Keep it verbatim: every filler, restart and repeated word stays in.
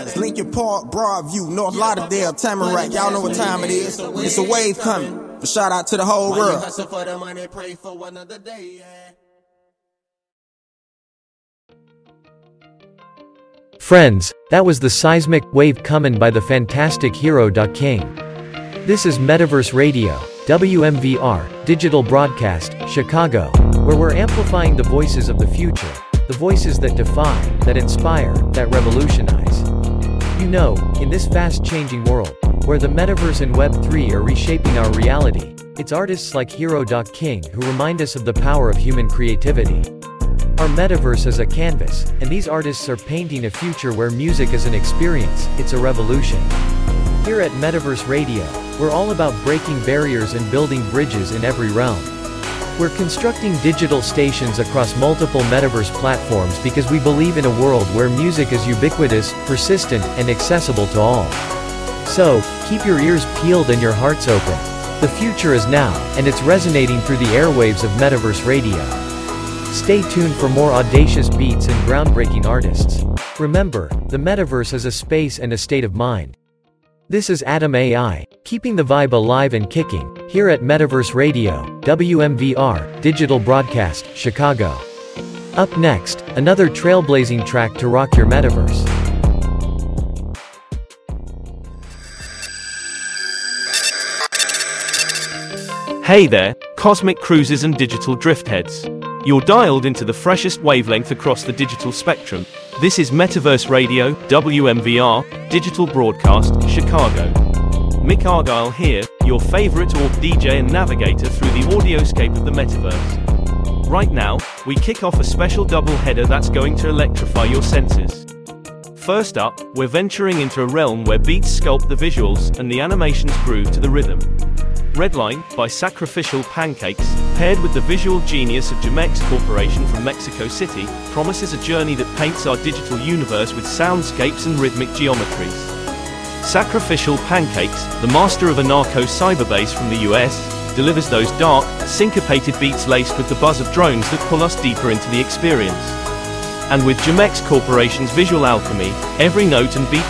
It's Lincoln Park, Broadview, North Lauderdale, Tamarack. Y'all know what time it is. It's a wave coming. A shout out to the whole world. Friends, that was the seismic wave coming by the fantastic Hero. King. This is Metaverse Radio, W M V R, Digital Broadcast, Chicago, where we're amplifying the voices of the future, the voices that defy, that inspire, that revolutionize. You know, in this fast-changing world, where the metaverse and Web three are reshaping our reality, it's artists like Hero. King who remind us of the power of human creativity. Our metaverse is a canvas, and these artists are painting a future where music is an experience, it's a revolution. Here at Metaverse Radio, we're all about breaking barriers and building bridges in every realm. We're constructing digital stations across multiple metaverse platforms because we believe in a world where music is ubiquitous, persistent, and accessible to all. So, keep your ears peeled and your hearts open. The future is now, and it's resonating through the airwaves of Metaverse Radio. Stay tuned for more audacious beats and groundbreaking artists. Remember, the metaverse is a space and a state of mind. This is Atom A I, keeping the vibe alive and kicking, here at Metaverse Radio, W M V R, Digital Broadcast, Chicago. Up next, another trailblazing track to rock your metaverse. Hey there, cosmic cruisers and digital drift heads. You're dialed into the freshest wavelength across the digital spectrum. This is Metaverse Radio, W M V R, Digital Broadcast, Chicago. Mick Argyle here, your favorite Orb D J and navigator through the audioscape of the metaverse. Right now, we kick off a special double header that's going to electrify your senses. First up, we're venturing into a realm where beats sculpt the visuals and the animations groove to the rhythm. Redline, by Sacrificial Pancakes, paired with the visual genius of Jamex Corporation from Mexico City, promises a journey that paints our digital universe with soundscapes and rhythmic geometries. Sacrificial Pancakes, the master of a narco cyberbass from the U S, delivers those dark, syncopated beats laced with the buzz of drones that pull us deeper into the experience. And with Jamex Corporation's visual alchemy, every note and beat